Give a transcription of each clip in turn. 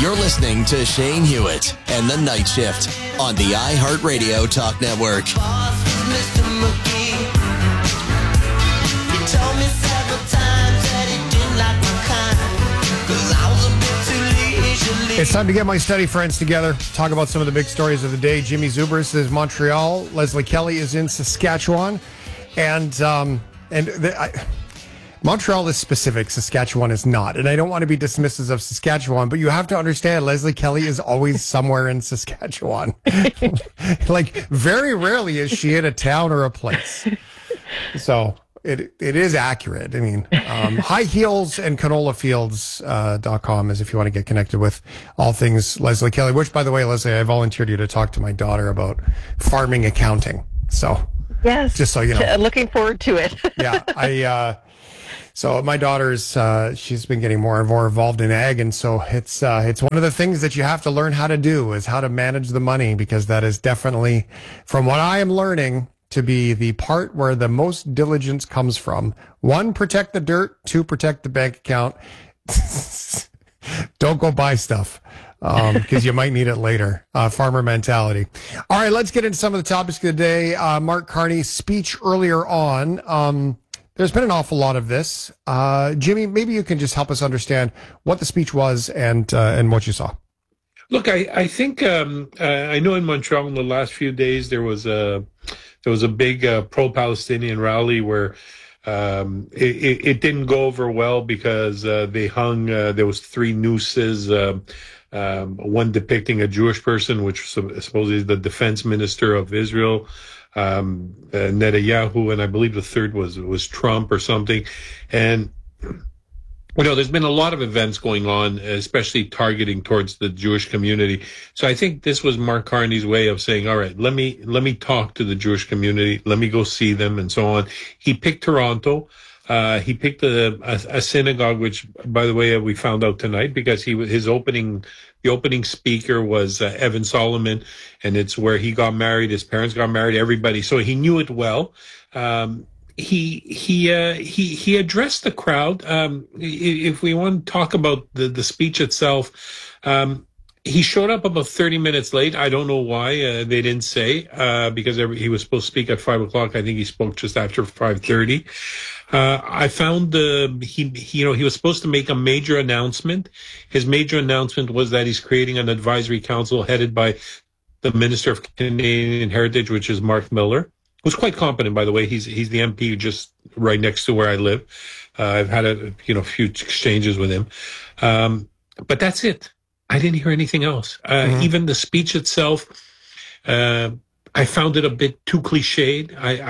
You're listening to Shane Hewitt and the Night Shift on the iHeartRadio Talk Network. It's time to get my study friends together, talk about some of the big stories of the day. Jimmy Zubris is Montreal. Leslie Kelly is in Saskatchewan. Montreal is specific. Saskatchewan is not. And I don't want to be dismissive of Saskatchewan, but you have to understand Leslie Kelly is always somewhere in Saskatchewan. Like, very rarely is she in a town or a place. So it is accurate. I mean, high heels and canolafields.com is if you want to get connected with all things Leslie Kelly, which, by the way, Leslie, I volunteered you to talk to my daughter about farming accounting. So, yes, just so you know, looking forward to it. Yeah, so my daughter's, she's been getting more and more involved in ag. And so it's one of the things that you have to learn how to do is how to manage the money, because that is definitely, from what I am learning, to be the part where the most diligence comes from. 1, protect the dirt. 2, protect the bank account. Don't go buy stuff because you might need it later. Farmer mentality. All right, let's get into some of the topics of the day. Mark Carney's speech earlier on. There's been an awful lot of this. Jimmy, maybe you can just help us understand what the speech was and what you saw. Look, I think I know in Montreal in the last few days there was a big pro-Palestinian rally where it didn't go over well because they hung. There was 3 nooses. One depicting a Jewish person, which supposedly is the defense minister of Israel, Netanyahu, and I believe the third was Trump or something. And there's been a lot of events going on, especially targeting towards the Jewish community. So I think this was Mark Carney's way of saying, all right, let me talk to the Jewish community. Let me go see them and so on. He picked Toronto. He picked a synagogue, which, by the way, we found out tonight because the opening speaker was Evan Solomon, and it's where he got married. His parents got married, everybody. So he knew it well. He addressed the crowd. If we want to talk about the speech itself, he showed up about 30 minutes late. I don't know why they didn't say because he was supposed to speak at 5:00. I think he spoke just after 5:30. I found he was supposed to make a major announcement. His major announcement was that he's creating an advisory council headed by the Minister of Canadian Heritage, which is Mark Miller, who's quite competent, by the way. He's the MP just right next to where I live. I've had a few exchanges with him, but that's it. I didn't hear anything else. Even the speech itself, I found it a bit too cliched.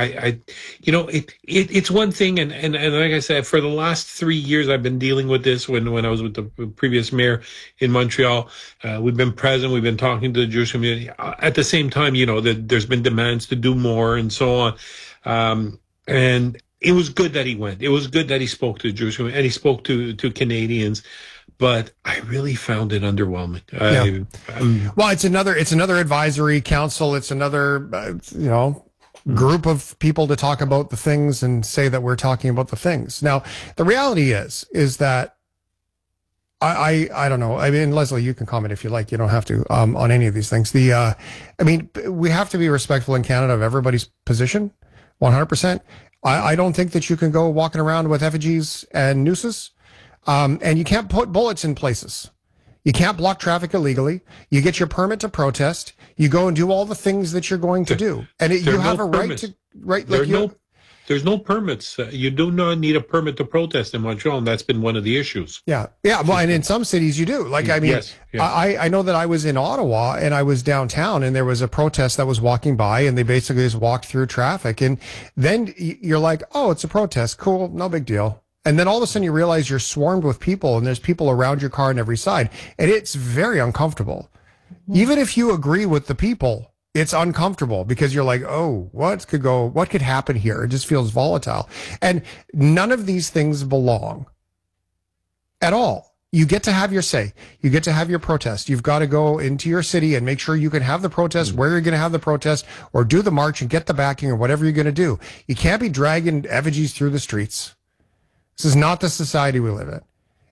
It's one thing, and like I said, for the last 3 years, I've been dealing with this. When I was with the previous mayor in Montreal, we've been present, we've been talking to the Jewish community. At the same time, there's been demands to do more and so on. And it was good that he went. It was good that he spoke to the Jewish community and he spoke to Canadians. But I really found it underwhelming. Well, it's another advisory council. It's another, group of people to talk about the things and say that we're talking about the things. Now, the reality is that I don't know. I mean, Leslie, you can comment if you like. You don't have to on any of these things. We have to be respectful in Canada of everybody's position, 100%. I don't think that you can go walking around with effigies and nooses. And you can't put bullets in places. You can't block traffic illegally. You get your permit to protest. You go and do all the things that you're going to do. And you have a right to, right? There's no permits. You do not need a permit to protest in Montreal, and that's been one of the issues. Yeah. Well, and in some cities you do. Yes. I know that I was in Ottawa and I was downtown and there was a protest that was walking by and they basically just walked through traffic. And then you're like, oh, it's a protest. Cool. No big deal. And then all of a sudden you realize you're swarmed with people and there's people around your car on every side. And it's very uncomfortable. Even if you agree with the people, it's uncomfortable because you're like, oh, what could happen here? It just feels volatile. And none of these things belong at all. You get to have your say. You get to have your protest. You've got to go into your city and make sure you can have the protest where you're going to have the protest or do the march and get the backing or whatever you're going to do. You can't be dragging effigies through the streets. This is not the society we live in.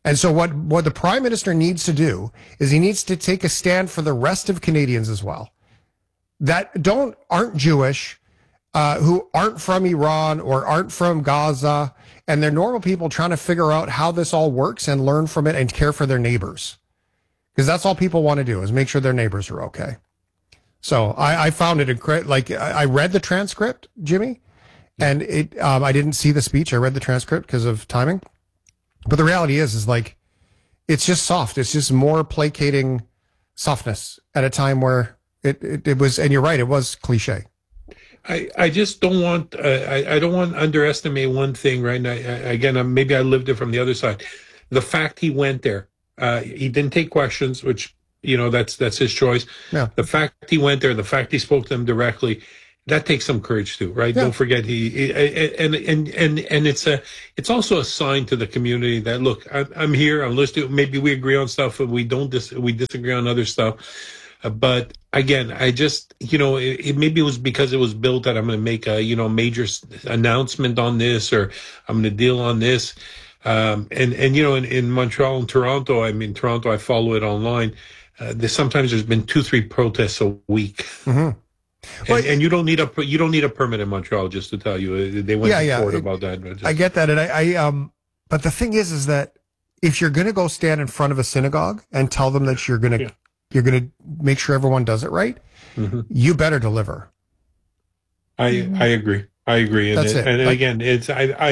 And so what the Prime Minister needs to do is he needs to take a stand for the rest of Canadians as well, that aren't Jewish, who aren't from Iran or aren't from Gaza, and they're normal people trying to figure out how this all works and learn from it and care for their neighbors. Because that's all people want to do, is make sure their neighbors are okay. So I found it incredible. Like, I read the transcript, Jimmy, and I didn't see the speech. I read the transcript because of timing. But the reality is like, it's just soft. It's just more placating softness at a time where it was, and you're right, it was cliche. I just don't want, I don't want to underestimate one thing right now. Again, maybe I lived it from the other side. The fact he went there, he didn't take questions, which, that's his choice. Yeah. The fact he went there, the fact he spoke to them directly, that takes some courage too, right? Yeah. Don't forget and it's also a sign to the community that, look, I'm here, I'm listening. Maybe we agree on stuff, but we disagree on other stuff. But again, I just, maybe it was because it was built that I'm going to make a, major announcement on this, or I'm going to deal on this. In Montreal and Toronto, Toronto, I follow it online. Sometimes there's been 2-3 protests a week. Mm-hmm. And you don't need a permit in Montreal, just to tell you. They went to court about that. I get that, and I but the thing is that if you're going to go stand in front of a synagogue and tell them that you're going to make sure everyone does it right, mm-hmm. you better deliver. I agree. And again, it's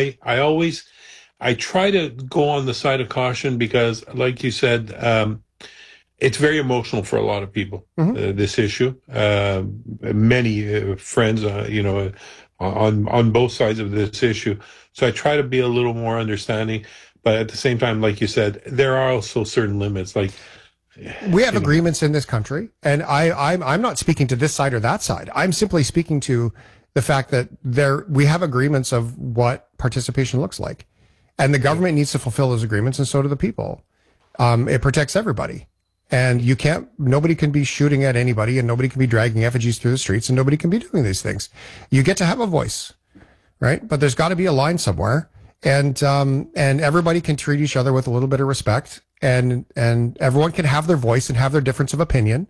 I try to go on the side of caution because, like you said, it's very emotional for a lot of people, mm-hmm. This issue. Many friends, on both sides of this issue. So I try to be a little more understanding, but at the same time, like you said, there are also certain limits. Like, we have agreements in this country, and I'm not speaking to this side or that side. I'm simply speaking to the fact that we have agreements of what participation looks like, and the government needs to fulfill those agreements, and so do the people. It protects everybody. And nobody can be shooting at anybody, and nobody can be dragging effigies through the streets, and nobody can be doing these things. You get to have a voice, right? But there's got to be a line somewhere, and everybody can treat each other with a little bit of respect, and everyone can have their voice and have their difference of opinion.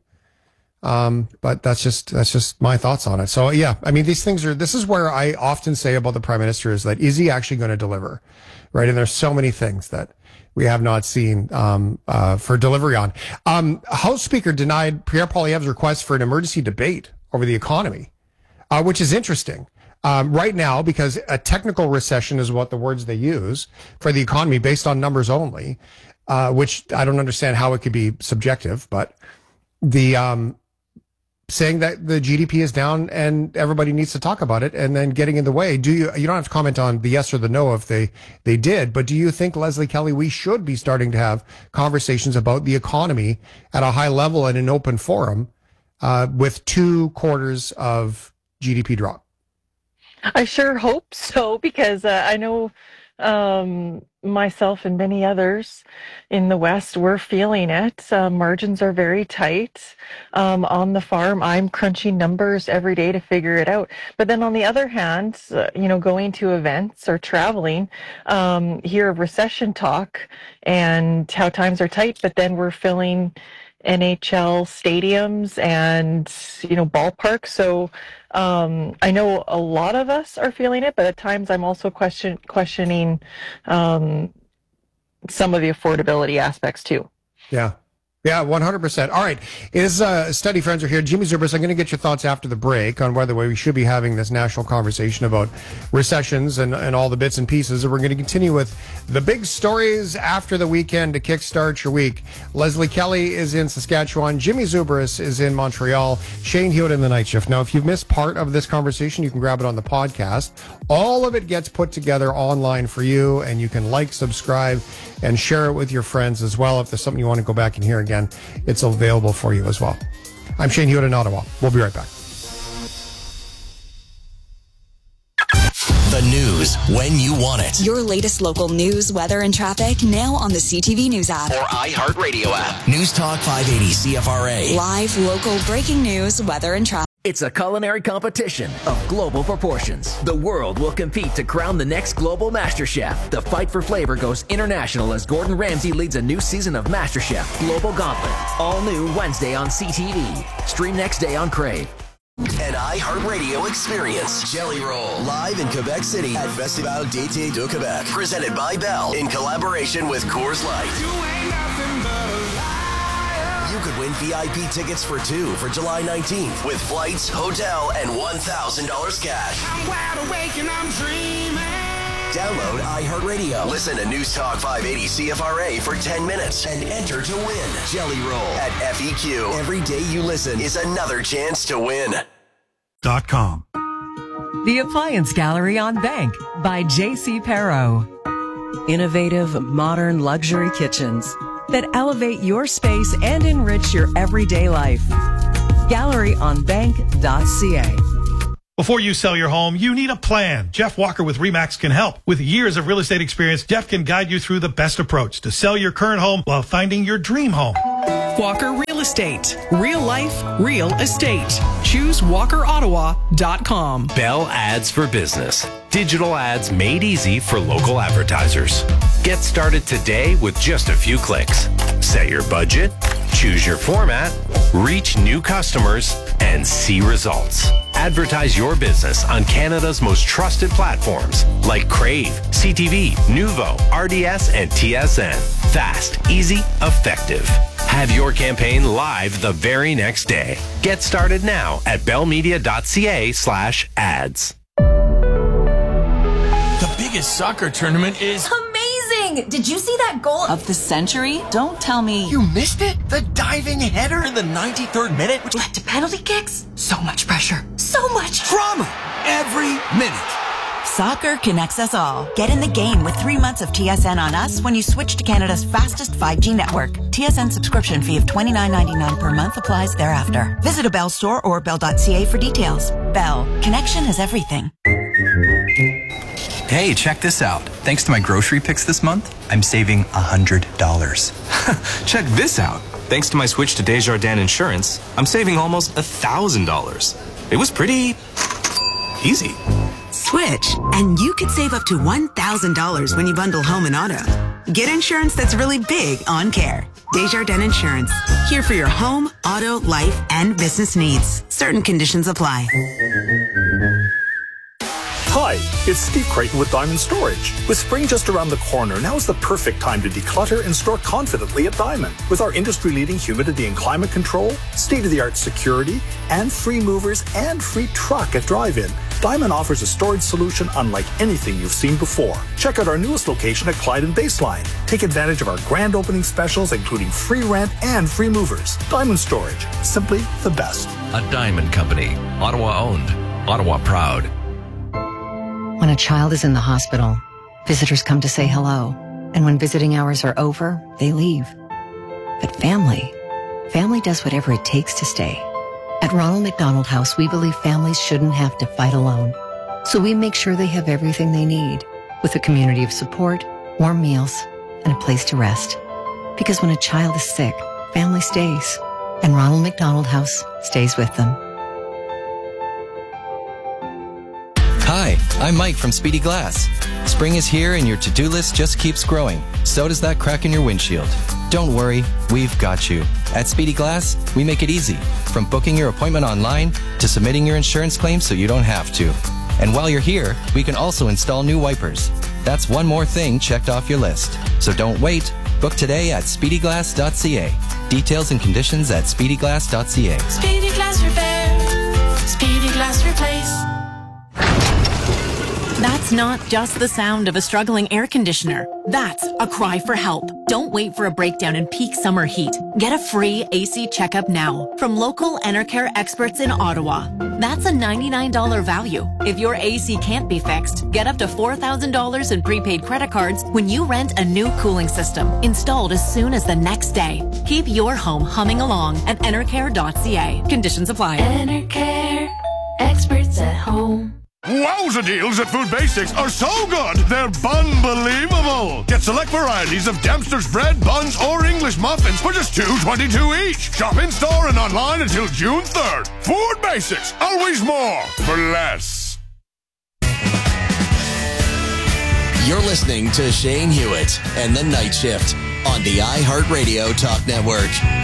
But that's just my thoughts on it. So yeah, this is where I often say about the Prime Minister is that, is he actually going to deliver? Right. And there's so many things that we have not seen, for delivery on. House Speaker denied Pierre Poilievre's request for an emergency debate over the economy, which is interesting. Right now, because a technical recession is what the words they use for the economy based on numbers only, which I don't understand how it could be subjective, but the, saying that the GDP is down and everybody needs to talk about it, and then getting in the way. You don't have to comment on the yes or the no if they did, but do you think, Leslie Kelly, we should be starting to have conversations about the economy at a high level and an open forum, with 2 quarters of GDP drop? I sure hope so, because I know myself and many others in the West, we're feeling it. Margins are very tight. On the farm, I'm crunching numbers every day to figure it out. But then on the other hand, going to events or traveling, hear of recession talk and how times are tight, but then we're filling NHL stadiums and, ballparks. So I know a lot of us are feeling it, but at times I'm also questioning some of the affordability aspects too. Yeah. Yeah, 100%. All right. Study friends are here. Jimmy Zubris, I'm going to get your thoughts after the break on whether we should be having this national conversation about recessions and all the bits and pieces. And we're going to continue with the big stories after the weekend to kickstart your week. Leslie Kelly is in Saskatchewan. Jimmy Zubris is in Montreal. Shane Hewitt in the night shift. Now, if you've missed part of this conversation, you can grab it on the podcast. All of it gets put together online for you, and you can subscribe, and share it with your friends as well. If there's something you want to go back and hear again, it's available for you as well. I'm Shane Hewitt in Ottawa. We'll be right back. The news when you want it. Your latest local news, weather, and traffic now on the CTV News app or iHeartRadio app. News Talk 580 CFRA. Live, local, breaking news, weather, and traffic. It's a culinary competition of global proportions. The world will compete to crown the next global MasterChef. The fight for flavor goes international as Gordon Ramsay leads a new season of MasterChef Global Gauntlet. All new Wednesday on CTV. Stream next day on Crave. An iHeartRadio experience. Jelly Roll. Live in Quebec City at Festival d'été de Québec. Presented by Bell in collaboration with Coors Light. You could win VIP tickets for two for July 19th with flights, hotel, and $1,000 cash. I'm wide awake and I'm dreaming. Download iHeartRadio. Listen to News Talk 580 CFRA for 10 minutes and enter to win. Jelly Roll at FEQ. Every day you listen is another chance to win. .com. The Appliance Gallery on Bank by J.C. Perro. Innovative, modern luxury kitchens that elevate your space and enrich your everyday life. GalleryOnBank.ca. Before you sell your home, you need a plan. Jeff Walker with RE/MAX can help. With years of real estate experience, Jeff can guide you through the best approach to sell your current home while finding your dream home. Walker Real Estate. Real life, real estate. Choose WalkerOttawa.com. Bell Ads for Business. Digital ads made easy for local advertisers. Get started today with just a few clicks. Set your budget, choose your format, reach new customers, and see results. Advertise your business on Canada's most trusted platforms like Crave, CTV, Nuvo, RDS, and TSN. Fast, easy, effective. Have your campaign live the very next day. Get started now at bellmedia.ca/ads. The biggest soccer tournament is amazing! Did you see that goal of the century? Don't tell me. You missed it? The diving header in the 93rd minute, which led to penalty kicks? So much pressure. So much drama every minute. Soccer connects us all. Get in the game with 3 months of TSN on us when you switch to Canada's fastest 5G network. TSN subscription fee of $29.99 per month applies thereafter. Visit a Bell store or bell.ca for details. Bell. Connection is everything. Hey, check this out. Thanks to my grocery picks this month, I'm saving $100. Check this out. Thanks to my switch to Desjardins Insurance, I'm saving almost $1,000. It was pretty easy. Switch, and you could save up to $1,000 when you bundle home and auto. Get insurance that's really big on care. Desjardins Insurance. Here for your home, auto, life, and business needs. Certain conditions apply. Hi, it's Steve Creighton with Diamond Storage. With spring just around the corner, now is the perfect time to declutter and store confidently at Diamond. With our industry-leading humidity and climate control, state-of-the-art security, and free movers and free truck at drive-in, Diamond offers a storage solution unlike anything you've seen before. Check out our newest location at Clyde and Baseline. Take advantage of our grand opening specials, including free rent and free movers. Diamond Storage, simply the best. A Diamond Company, Ottawa owned, Ottawa proud. When a child is in the hospital, visitors come to say hello. And when visiting hours are over, they leave. But family does whatever it takes to stay. At Ronald McDonald House, we believe families shouldn't have to fight alone. So we make sure they have everything they need, with a community of support, warm meals, and a place to rest. Because when a child is sick, family stays. And Ronald McDonald House stays with them. Hi, I'm Mike from Speedy Glass. Spring is here and your to-do list just keeps growing. So does that crack in your windshield. Don't worry, we've got you. At Speedy Glass, we make it easy. From booking your appointment online to submitting your insurance claim so you don't have to. And while you're here, we can also install new wipers. That's one more thing checked off your list. So don't wait. Book today at speedyglass.ca. Details and conditions at speedyglass.ca. Speedy Glass Repair. Speedy Glass Replace. That's not just the sound of a struggling air conditioner. That's a cry for help. Don't wait for a breakdown in peak summer heat. Get a free AC checkup now from local Enercare experts in Ottawa. That's a $99 value. If your AC can't be fixed, get up to $4,000 in prepaid credit cards when you rent a new cooling system installed as soon as the next day. Keep your home humming along at enercare.ca. Conditions apply. Enercare, experts at home. Wowza deals at Food Basics are so good, they're unbelievable. Get select varieties of Dempster's bread, buns, or English muffins for just $2.22 each. Shop in-store and online until June 3rd. Food Basics, always more for less. You're listening to Shane Hewitt and the Night Shift on the iHeartRadio Talk Network.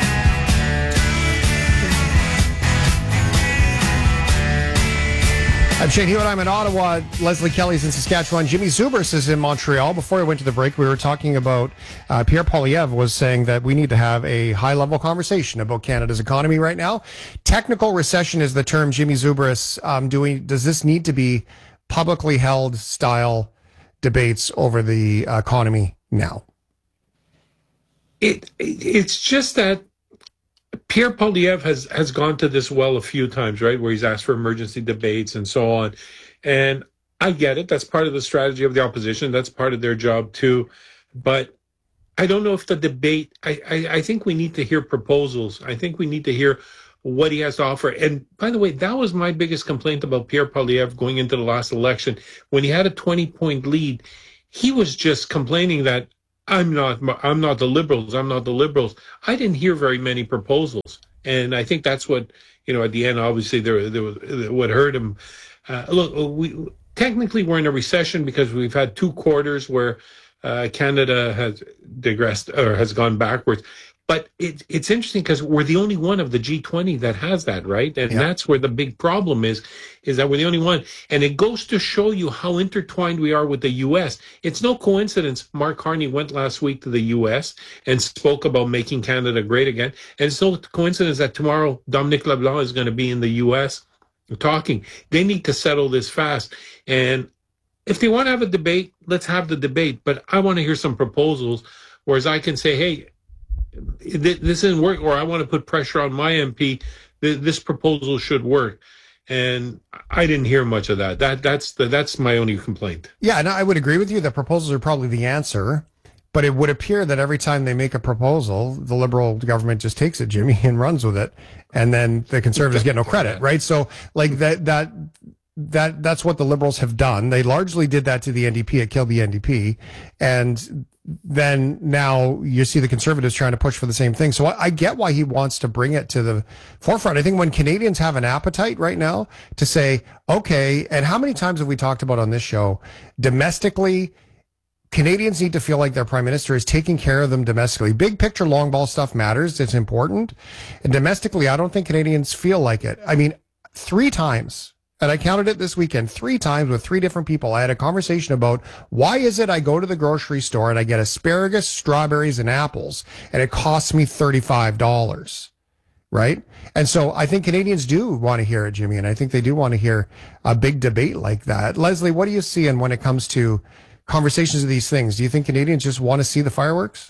I'm Shane Hewitt. I'm in Ottawa. Leslie Kelly's in Saskatchewan. Jimmy Zubris is in Montreal. Before we went to the break, we were talking about Pierre Poilievre was saying that we need to have a high-level conversation about Canada's economy right now. Technical recession is the term Jimmy Zubris does this need to be publicly held style debates over the economy now? It's just that Pierre Poilievre has gone to this well a few times, right, where he's asked for emergency debates and so on. And I get it. That's part of the strategy of the opposition. That's part of their job, too. But I don't know if the debate, I think we need to hear proposals. I think we need to hear what he has to offer. And by the way, that was my biggest complaint about Pierre Poilievre going into the last election. When he had a 20-point lead, he was just complaining that I'm not the Liberals. I'm not the Liberals. I didn't hear very many proposals. And I think that's what, at the end, obviously, there was what hurt him. Look, technically we're in a recession because we've had 2 quarters where Canada has digressed or has gone backwards. But it's interesting because we're the only one of the G20 that has that, right? And that's where the big problem is that we're the only one. And it goes to show you how intertwined we are with the U.S. It's no coincidence Mark Carney went last week to the U.S. and spoke about making Canada great again. And it's no coincidence that tomorrow Dominic LeBlanc is going to be in the U.S. talking. They need to settle this fast. And if they want to have a debate, let's have the debate. But I want to hear some proposals, whereas I can say, hey, this isn't work, or I want to put pressure on my MP. This proposal should work, and I didn't hear much of that. That's my only complaint. Yeah, and I would agree with you that proposals are probably the answer, but it would appear that every time they make a proposal, the Liberal government just takes it, Jimmy, and runs with it, and then the Conservatives get no credit, right? So, like that's what the Liberals have done. They largely did that to the NDP. It killed the NDP, and then now you see the Conservatives trying to push for the same thing. So I get why he wants to bring it to the forefront. I think when Canadians have an appetite right now to say, okay, and how many times have we talked about on this show, domestically, Canadians need to feel like their prime minister is taking care of them domestically. Big picture, long ball stuff matters. It's important. And domestically, I don't think Canadians feel like it. I mean, 3 times. And I counted it this weekend 3 times with 3 different people. I had a conversation about why is it I go to the grocery store and I get asparagus, strawberries, and apples, and it costs me $35, right? And so I think Canadians do want to hear it, Jimmy, and I think they do want to hear a big debate like that. Leslie, what do you see when it comes to conversations of these things? Do you think Canadians just want to see the fireworks?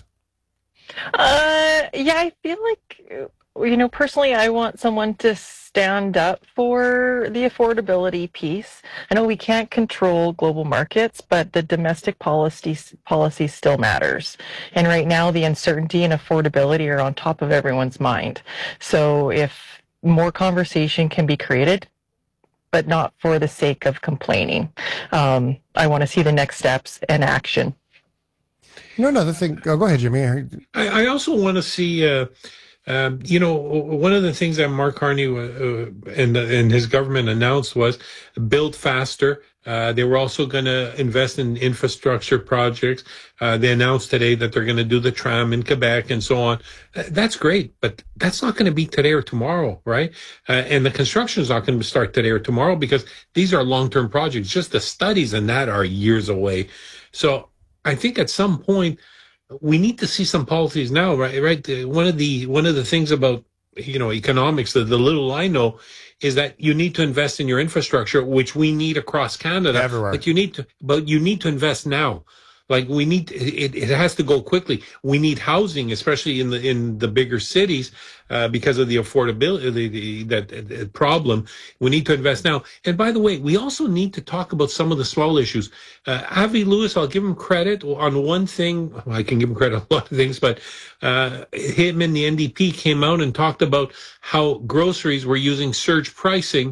Yeah, I feel like, personally, I want someone to stand up for the affordability piece. I know we can't control global markets, but the domestic policy still matters. And right now, the uncertainty and affordability are on top of everyone's mind. So if more conversation can be created, but not for the sake of complaining, I want to see the next steps and action. Another thing. Go ahead, Jimmy. I also want to see... one of the things that Mark Carney and his government announced was build faster. They were also going to invest in infrastructure projects. They announced today that they're going to do the tram in Quebec and so on. That's great, but that's not going to be today or tomorrow, right? And the construction is not going to start today or tomorrow because these are long-term projects. Just the studies and that are years away. So I think at some point, we need to see some policies now, right? One of the things about, economics, the little I know, is that you need to invest in your infrastructure, which we need across Canada. Everywhere. But you need to invest now. Like it has to go quickly. We need housing, especially in the bigger cities, because of the affordability, that problem. We need to invest now. And by the way, we also need to talk about some of the small issues. Avi Lewis, I'll give him credit on one thing. Well, I can give him credit on a lot of things, but him and the NDP came out and talked about how groceries were using surge pricing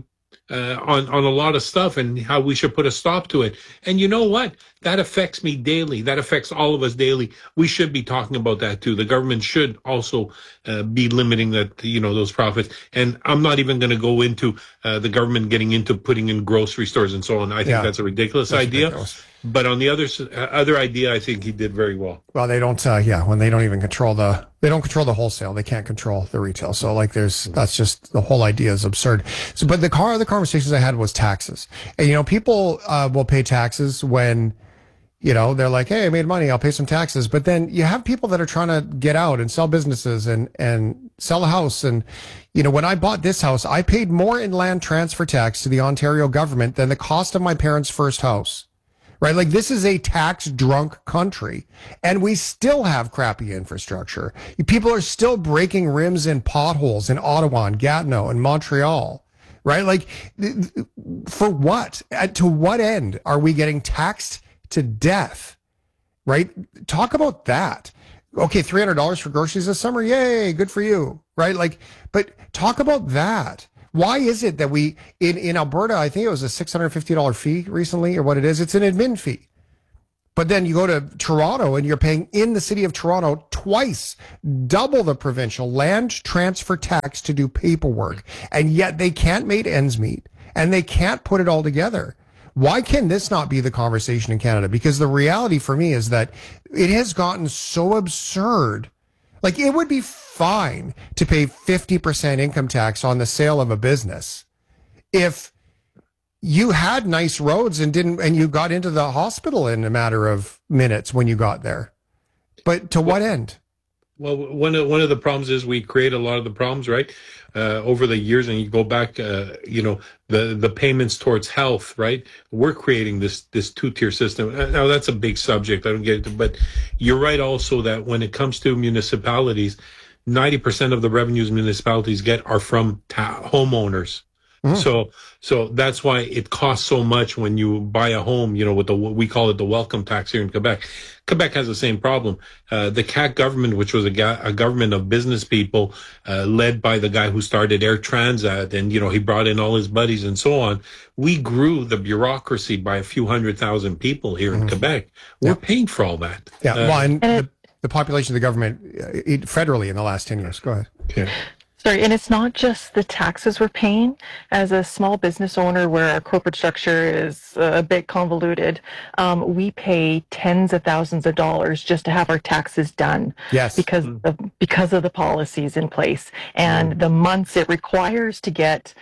on a lot of stuff and how we should put a stop to it. And you know what? That affects me daily. That affects all of us daily. We should be talking about that too. The government should also be limiting that, those profits. And I'm not even going to go into the government getting into putting in grocery stores and so on. I think that's a ridiculous idea. Ridiculous. But on the other idea, I think he did very well. Well, they don't. When they don't even control the wholesale, they can't control the retail. So that's just the whole idea is absurd. So, but the conversations I had was taxes, and people will pay taxes when, they're like, hey, I made money, I'll pay some taxes. But then you have people that are trying to get out and sell businesses and sell a house. And, when I bought this house, I paid more in land transfer tax to the Ontario government than the cost of my parents' first house. Right? This is a tax drunk country, and we still have crappy infrastructure. People are still breaking rims in potholes in Ottawa and Gatineau and Montreal, right? For what? To what end are we getting taxed to death, right? Talk about that. Okay, $300 for groceries this summer. Yay, good for you, right? But talk about that. Why is it that we, in Alberta, I think it was a $650 fee recently, or what it is, it's an admin fee. But then you go to Toronto and you're paying in the city of Toronto twice, double the provincial land transfer tax to do paperwork. And yet they can't make ends meet and they can't put it all together. Why can this not be the conversation in Canada? Because the reality for me is that it has gotten so absurd. It would be fine to pay 50% income tax on the sale of a business if you had nice roads and you got into the hospital in a matter of minutes when you got there. But to what end? Well, one of the problems is we create a lot of the problems, right? Over the years, and you go back, the payments towards health, right? We're creating this two-tier system. Now, that's a big subject. I don't get it, but you're right also that when it comes to municipalities, 90% of the revenues municipalities get are from homeowners. Mm. So that's why it costs so much when you buy a home, with we call it the welcome tax here in Quebec. Quebec has the same problem. The CAQ government, which was a government of business people, led by the guy who started Air Transat, and, he brought in all his buddies and so on. We grew the bureaucracy by a few 100,000 people here in Quebec. We're paying for all that. Yeah. And the population of the government federally in the last 10 years. Go ahead. Yeah. Sorry, and it's not just the taxes we're paying. As a small business owner where our corporate structure is a bit convoluted, we pay tens of thousands of dollars just to have our taxes done. Yes. Because of the policies in place and the months it requires to get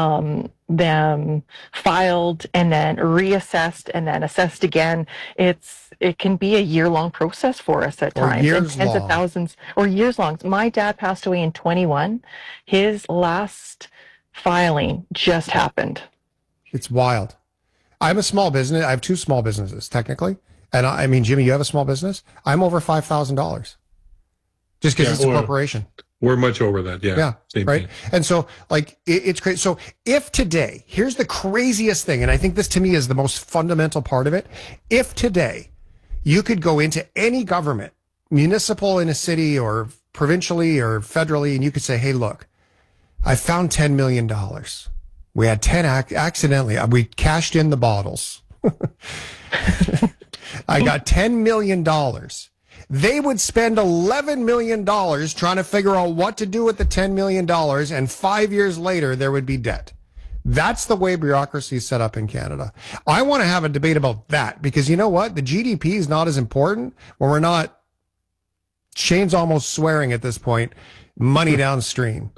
them filed and then reassessed and then assessed again. It can be a year-long process for us at times, and tens of thousands or years long. My dad passed away in 21. His last filing just happened. It's wild. I'm a small business. I have two small businesses technically, and I mean, Jimmy, you have a small business. I'm over $5,000 just because it's a corporation. We're much over that. Yeah. Same right. Thing. And so it's crazy. So if today, here's the craziest thing, and I think this to me is the most fundamental part of it. If today you could go into any government, municipal in a city or provincially or federally, and you could say, hey, look, I found $10 million. We had 10 accidentally. We cashed in the bottles. I got $10 million. They would spend $11 million trying to figure out what to do with the $10 million, and 5 years later, there would be debt. That's the way bureaucracy is set up in Canada. I want to have a debate about that because you know what? The GDP is not as important when we're not, Shane's almost swearing at this point, money downstream.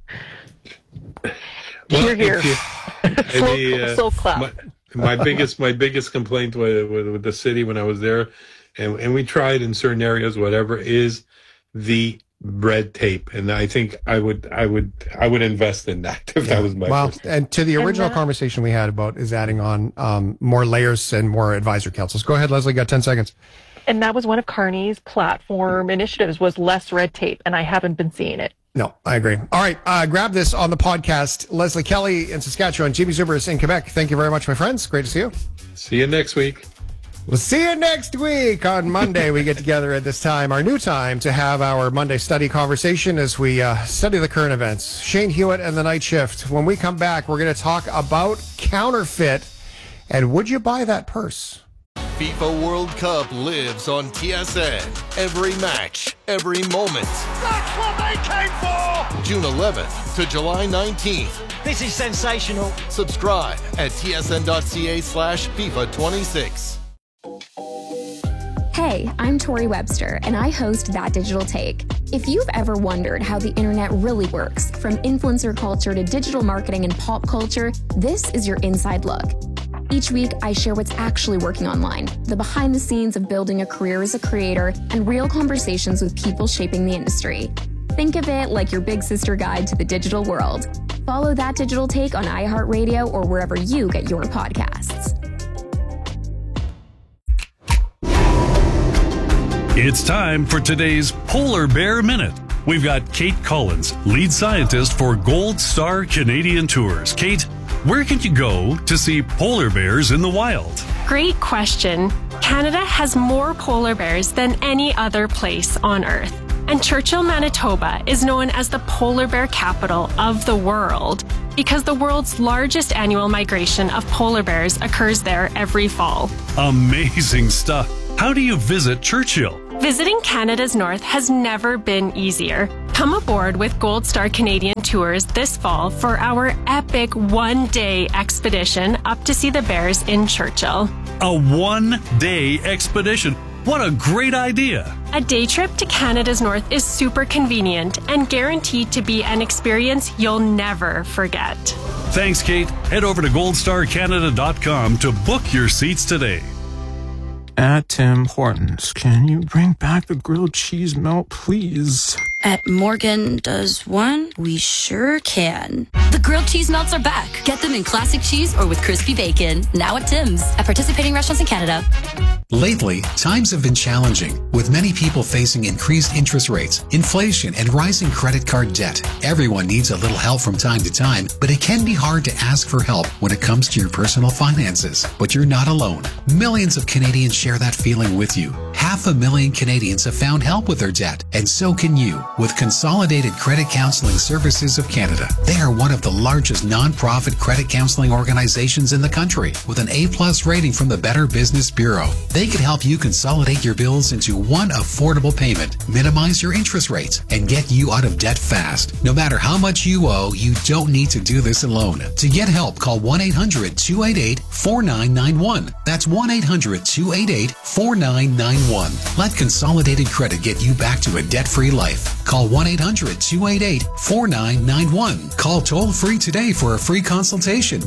Well, here. So clap. My biggest complaint with the city when I was there, and we tried in certain areas, whatever, is the red tape, and I think I would invest in that if that was my first thing. And to the original conversation we had about is adding on more layers and more advisor councils. Go ahead, Leslie, got 10 seconds. And that was one of Carney's platform initiatives was less red tape, and I haven't been seeing it. No, I agree. All right, grab this on the podcast. Leslie Kelly in Saskatchewan, Jimmy Zubers in Quebec. Thank you very much, my friends. Great to see you. See you next week. We'll see you next week. On Monday, we get together at this time, our new time, to have our Monday study conversation as we study the current events. Shane Hewitt and the Night Shift. When we come back, we're going to talk about counterfeit and would you buy that purse? FIFA World Cup lives on TSN. Every match, every moment. That's what they came for! June 11th to July 19th. This is sensational. Subscribe at tsn.ca/FIFA26. Hey, I'm Tori Webster, and I host That Digital Take. If you've ever wondered how the internet really works, from influencer culture to digital marketing and pop culture, this is your inside look. Each week, I share what's actually working online, the behind the scenes of building a career as a creator, and real conversations with people shaping the industry. Think of it like your big sister guide to the digital world. Follow That Digital Take on iHeartRadio or wherever you get your podcasts. It's time for today's Polar Bear Minute. We've got Kate Collins, lead scientist for Gold Star Canadian Tours. Kate, where can you go to see polar bears in the wild? Great question. Canada has more polar bears than any other place on Earth. And Churchill, Manitoba is known as the polar bear capital of the world because the world's largest annual migration of polar bears occurs there every fall. Amazing stuff. How do you visit Churchill? Visiting Canada's North has never been easier. Come aboard with Gold Star Canadian Tours this fall for our epic one-day expedition up to see the bears in Churchill. A one-day expedition. What a great idea. A day trip to Canada's North is super convenient and guaranteed to be an experience you'll never forget. Thanks, Kate. Head over to goldstarcanada.com to book your seats today. At Tim Hortons, can you bring back the grilled cheese melt, please? At Morgan Does One, we sure can. The grilled cheese melts are back. Get them in classic cheese or with crispy bacon. Now at Tim's, at participating restaurants in Canada. Lately, times have been challenging, with many people facing increased interest rates, inflation, and rising credit card debt. Everyone needs a little help from time to time, but it can be hard to ask for help when it comes to your personal finances. But you're not alone. Millions of Canadians share that feeling with you. 500,000 Canadians have found help with their debt, and so can you with Consolidated Credit Counseling Services of Canada. They are one of the largest non-profit credit counseling organizations in the country, with an A+ rating from the Better Business Bureau. They can help you consolidate your bills into one affordable payment, minimize your interest rates, and get you out of debt fast. No matter how much you owe, you don't need to do this alone. To get help, call 1-800-288-4991. That's 1-800-288-4991. Let Consolidated Credit get you back to a debt-free life. Call 1-800-288-4991. Call toll-free today for a free consultation.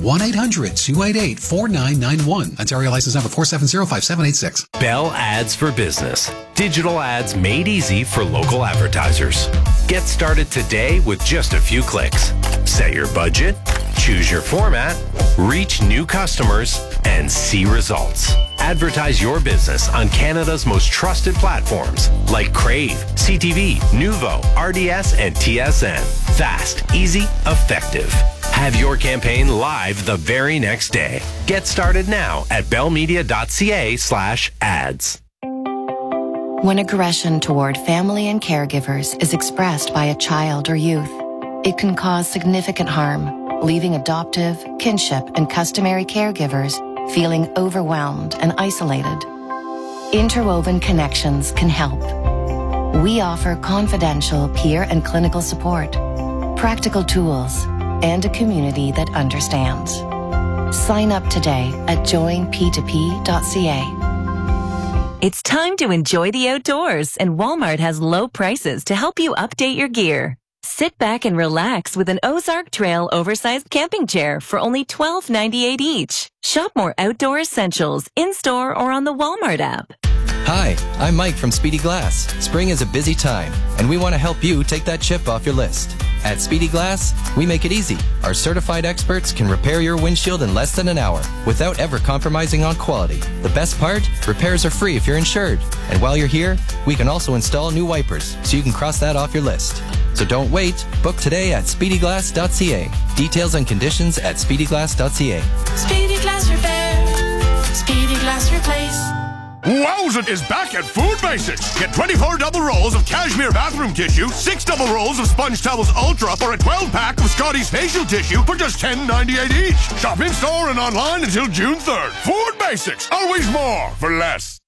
1-800-288-4991. Ontario license number 4705786. Bell Ads for Business. Digital ads made easy for local advertisers. Get started today with just a few clicks. Set your budget, choose your format, reach new customers, and see results. Advertise your business on Canada's most trusted platforms like Crave, CTV, Nuvo, RDS, and TSN. Fast, easy, effective. Have your campaign live the very next day. Get started now at bellmedia.ca/ads. When aggression toward family and caregivers is expressed by a child or youth, it can cause significant harm, leaving adoptive, kinship, and customary caregivers feeling overwhelmed and isolated. Interwoven Connections can help. We offer confidential peer and clinical support, practical tools, and a community that understands. Sign up today at joinp2p.ca. It's time to enjoy the outdoors, and Walmart has low prices to help you update your gear. Sit back and relax with an Ozark Trail oversized camping chair for only $12.98 each. Shop more outdoor essentials in-store or on the Walmart app. Hi, I'm Mike from Speedy Glass. Spring is a busy time, and we want to help you take that chip off your list. At Speedy Glass, we make it easy. Our certified experts can repair your windshield in less than an hour without ever compromising on quality. The best part? Repairs are free if you're insured. And while you're here, we can also install new wipers so you can cross that off your list. So don't wait. Book today at speedyglass.ca. Details and conditions at speedyglass.ca. Speedy Glass Repair. Speedy Glass Replace. Wowza is back at Food Basics. Get 24 double rolls of cashmere bathroom tissue, 6 double rolls of Sponge Towels Ultra, or a 12-pack of Scotty's facial tissue for just $10.98 each. Shop in store and online until June 3rd. Food Basics, always more for less.